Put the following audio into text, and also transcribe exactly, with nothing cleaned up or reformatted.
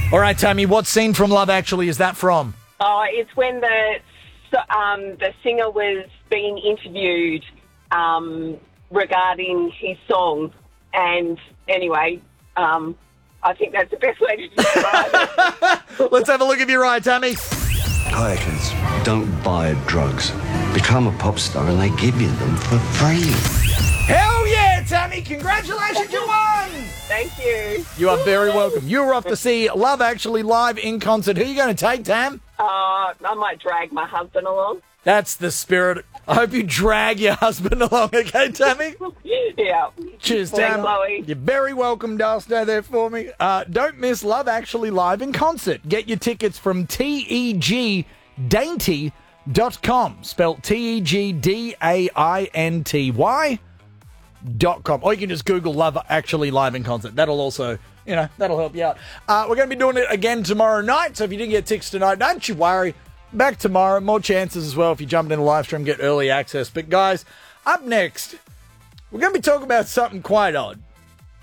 All right, Tammy, what scene from Love Actually is that from? Oh, it's when the um, the singer was being interviewed um, regarding his song. And anyway, um, I think that's the best way to describe it. Let's have a look if you're right, Tammy. Hi, kids. Don't buy drugs. Become a pop star and they give you them for free. Hell yeah, Tammy! Congratulations, you won! Thank you. You are very welcome. You were off to see Love Actually live in concert. Who are you going to take, Tam? Uh, I might drag my husband along. That's the spirit. I hope you drag your husband along, okay, Tammy? Yeah. Cheers, Thanks, Tam. Chloe. You're very welcome, Dale. Stay there for me. Uh, don't miss Love Actually live in concert. Get your tickets from T E G dainty dot com. Spelled T E G D A I N T Y dot com. Or you can just Google Love Actually live in concert. That'll also, you know, that'll help you out. Uh, we're going to be doing it again tomorrow night. So if you didn't get tickets tonight, don't you worry. Back tomorrow. More chances as well if you jump into the live stream, get early access. But guys, up next, we're going to be talking about something quite odd.